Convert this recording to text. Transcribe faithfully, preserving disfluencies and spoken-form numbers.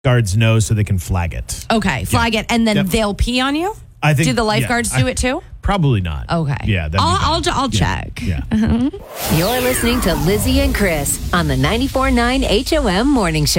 guards know so they can flag it. Okay, flag Yeah. it, and then Yep. they'll pee on you? I think. Do the lifeguards yeah, do I- it too? Probably not. Okay. Yeah. that'd be I'll, bad. I'll, I'll Yeah. check. Yeah. You're listening to Lizzie and Chris on the ninety-four point nine H O M Morning Show.